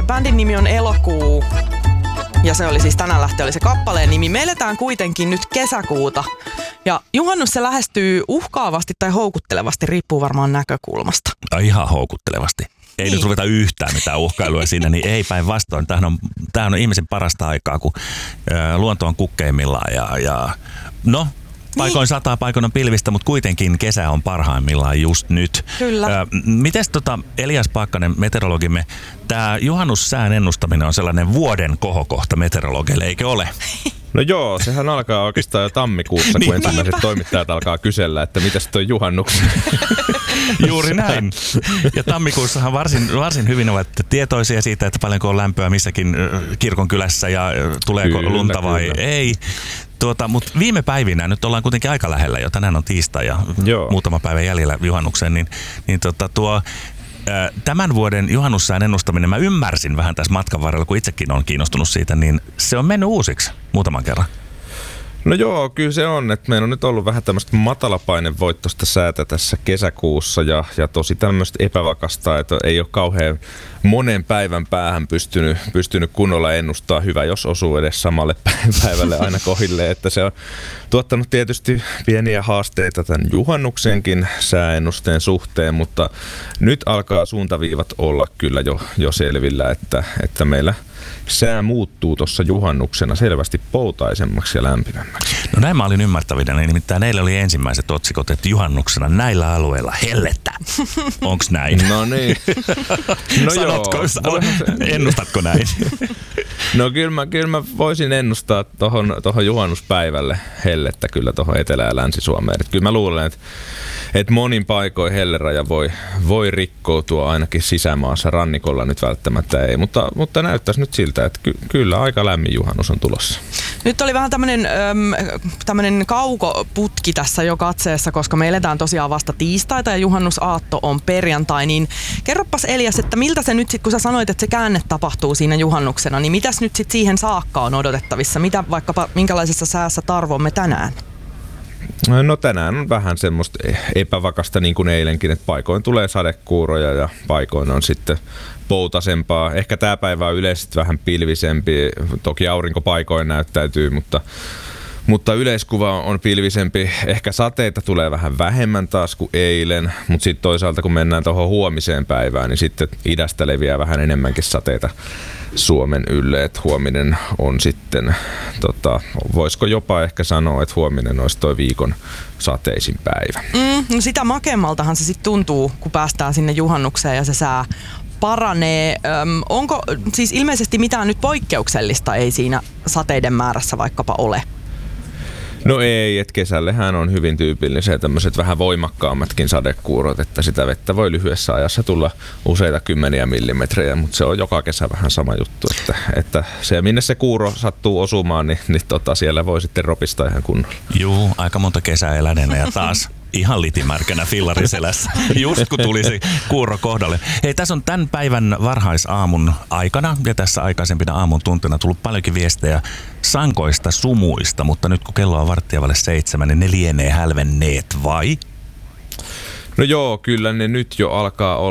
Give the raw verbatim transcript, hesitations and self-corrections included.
bändin nimi on Elokuu. Ja se oli siis tänään lähtö, oli se kappaleen nimi. Me eletään kuitenkin nyt kesäkuuta. Ja juhannus se lähestyy uhkaavasti tai houkuttelevasti, riippuu varmaan näkökulmasta. Tai ihan houkuttelevasti. Ei niin. Nyt ruveta yhtään mitään uhkailua siinä, niin ei päinvastoin. Tämähän on, tämähän on ihmisen parasta aikaa, kun ä, luonto on kukkeimmillaan ja, ja no... Paikoin niin. Sataa, paikoin on pilvistä, mutta kuitenkin kesä on parhaimmillaan just nyt. Kyllä. Ö, mites tota Elias Paakkanen, meteorologimme, tämä juhannussään ennustaminen on sellainen vuoden kohokohta meteorologeille, eikö ole? No joo, sehän alkaa oikeastaan jo tammikuussa, kun ensimmäiset toimittajat alkaa kysellä, että mitäs toi juhannuksen. Juuri näin. Ja tammikuussahan varsin, varsin hyvin ovat tietoisia siitä, että paljonko on lämpöä missäkin kirkonkylässä ja tuleeko kyllä, lunta vai kyllä. ei. Tuota, mutta viime päivinä, nyt ollaan kuitenkin aika lähellä jo, tänään on tiistai ja joo. muutama päivä jäljellä juhannukseen, niin, niin tota, tuo, ää, tämän vuoden juhannussään ennustaminen, mä ymmärsin vähän tässä matkan varrella, kun itsekin on kiinnostunut siitä, niin se on mennyt uusiksi muutaman kerran. No joo, kyllä se on, että meillä on nyt ollut vähän tämmöistä matalapainevoittoista säätä tässä kesäkuussa ja, ja tosi tämmöistä epävakasta, että ei ole kauhean monen päivän päähän pystynyt, pystynyt kunnolla ennustaa. Hyvä, jos osuu edes samalle päivälle aina kohille, että se on tuottanut tietysti pieniä haasteita tämän juhannuksenkin sääennusteen suhteen, mutta nyt alkaa suuntaviivat olla kyllä jo, jo selvillä, että, että meillä sää muuttuu tuossa juhannuksena selvästi poutaisemmaksi ja lämpimämmäksi. No näin mä olin ymmärtävinä, niin nimittäin eilen oli ensimmäiset otsikot, että juhannuksena näillä alueilla hellettä. Onks näin? No niin. No sanotko, joo. Sano, ennustatko näin? No kyllä mä, kyllä mä voisin ennustaa tohon, tohon juhannuspäivälle hellettä kyllä tohon Etelä- ja Länsi-Suomeen. Et kyllä mä luulen, että et monin paikoin helleraja voi, voi rikkoutua ainakin sisämaassa, rannikolla nyt välttämättä ei, mutta, mutta näyttäisi nyt siltä, että ky- kyllä aika lämmin juhannus on tulossa. Nyt oli vähän tämmönen, tämmönen kaukoputki tässä jo katseessa, koska me eletään tosiaan vasta tiistaita ja juhannusaatto on perjantai, niin kerropas Elias, että miltä se nyt sitten, kun sä sanoit, että se käänne tapahtuu siinä juhannuksena, niin mitäs nyt sitten siihen saakka on odotettavissa? Mitä vaikkapa, minkälaisessa säässä tarvomme tänään? No tänään on vähän semmoista epävakasta niin kuin eilenkin, että paikoin tulee sadekuuroja ja paikoin on sitten poutasempaa. Ehkä tämä päivä on yleisesti vähän pilvisempi, toki aurinko paikoin näyttäytyy, mutta, mutta yleiskuva on pilvisempi. Ehkä sateita tulee vähän vähemmän taas kuin eilen, mutta sitten toisaalta kun mennään tuohon huomiseen päivään, niin sitten idästä leviää vähän enemmänkin sateita Suomen ylle, että huominen on sitten, tota, voisiko jopa ehkä sanoa, että huominen olisi toi viikon sateisin päivä. Mm, no sitä makeammaltahan se sitten tuntuu, kun päästään sinne juhannukseen ja se sää paranee. Öm, onko siis ilmeisesti mitään nyt poikkeuksellista ei siinä sateiden määrässä vaikkapa ole? No ei, että kesällehän on hyvin tyypillisiä tämmöiset vähän voimakkaammatkin sadekuurot, että sitä vettä voi lyhyessä ajassa tulla useita kymmeniä millimetrejä, mutta se on joka kesä vähän sama juttu, että, että se minne se kuuro sattuu osumaan, niin, niin tota, siellä voi sitten ropista ihan kunnolla. Juu, aika monta kesää eläneenä ja taas ihan litimärkänä fillariselässä, just kun tuli se kuuro kohdalle. Hei, tässä on tämän päivän varhaisaamun aikana ja tässä aikaisempina aamun tuntina tullut paljonkin viestejä sankoista sumuista, mutta nyt kun kello on varttia vaille seitsemän, niin ne lienee hälvenneet, vai? No joo, kyllä ne nyt jo alkaa olla.